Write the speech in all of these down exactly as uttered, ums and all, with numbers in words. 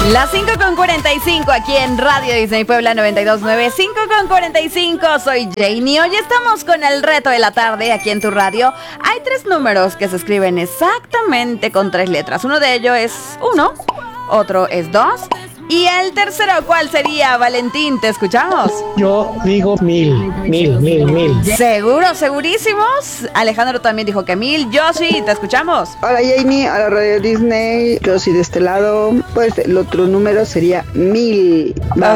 Las cinco con cuarenta y cinco aquí en Radio Disney Puebla noventa y dos punto nueve. cinco con cuarenta y cinco, soy Janie. Hoy estamos con el reto de la tarde aquí en tu radio. Hay tres números que se escriben exactamente con tres letras. Uno de ellos es uno, otro es dos. Y el tercero, ¿cuál sería, Valentín? ¿Te escuchamos? Yo digo mil, mil, mil, mil. ¿Seguro, segurísimos? Alejandro también dijo que mil. Yoshi, ¿te escuchamos? Hola Janie, a la Radio Disney. Yoshi de este lado. Pues el otro número sería mil.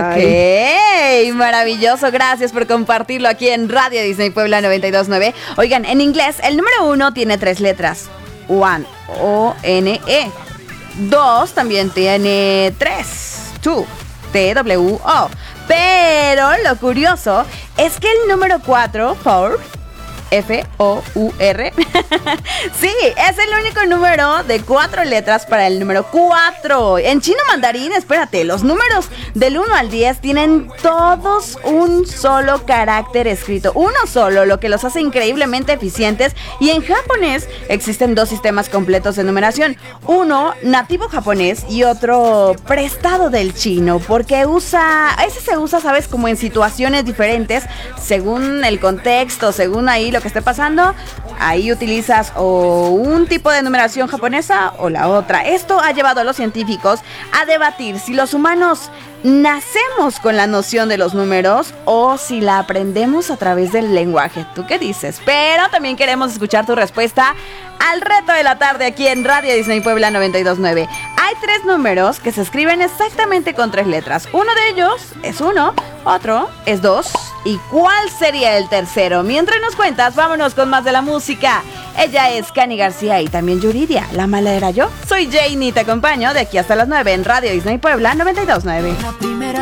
Bye. Ok, maravilloso. Gracias por compartirlo aquí en Radio Disney Puebla noventa y dos punto nueve. Oigan, en inglés, el número uno tiene tres letras. One, O N E. Dos también tiene tres. Two, T W O. Pero lo curioso es que el número cuatro, four, F O U R, sí, es el único número de cuatro letras para el número cuatro. En chino mandarín, espérate, los números del uno al diez tienen todos un solo carácter escrito, uno solo, lo que los hace increíblemente eficientes. Y en japonés existen dos sistemas completos de numeración, uno nativo japonés y otro prestado del chino, porque usa, ese se usa, sabes, como en situaciones diferentes, según el contexto, según ahí lo que esté pasando. Ahí utilizas o un tipo de numeración japonesa o la otra. Esto ha llevado a los científicos a debatir si los humanos nacemos con la noción de los números o si la aprendemos a través del lenguaje. ¿Tú qué dices? Pero también queremos escuchar tu respuesta al reto de la tarde aquí en Radio Disney Puebla noventa y dos punto nueve. Hay tres números que se escriben exactamente con tres letras. Uno de ellos es uno, otro es dos. ¿Y cuál sería el tercero? Mientras nos cuentas, vámonos con más de la música. Ella es Cani García y también Yuridia. La mala era yo. Soy Janie, te acompaño de aquí hasta las nueve en Radio Disney Puebla noventa y dos punto nueve.